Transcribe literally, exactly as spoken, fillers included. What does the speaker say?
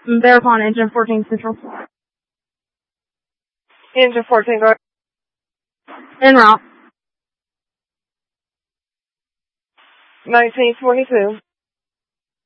Thereupon, engine fourteen central. Engine fourteen, go ahead. En route. nineteen twenty-two.